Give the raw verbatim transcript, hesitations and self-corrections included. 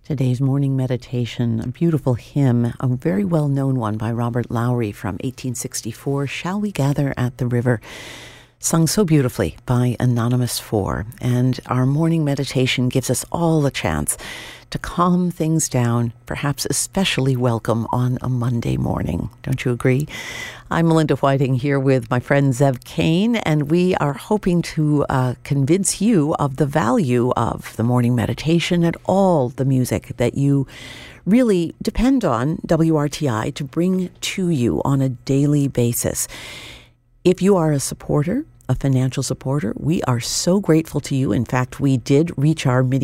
Today's morning meditation, a beautiful hymn, a very well-known one by Robert Lowry from eighteen sixty-four, Shall We Gather at the River, sung so beautifully by Anonymous Four. And our morning meditation gives us all a chance to calm things down, perhaps especially welcome on a Monday morning. Don't you agree? I'm Melinda Whiting here with my friend Zev Kane, and we are hoping to uh, convince you of the value of the morning meditation and all the music that you really depend on W R T I to bring to you on a daily basis. If you are a supporter, a financial supporter, we are so grateful to you. In fact, we did reach our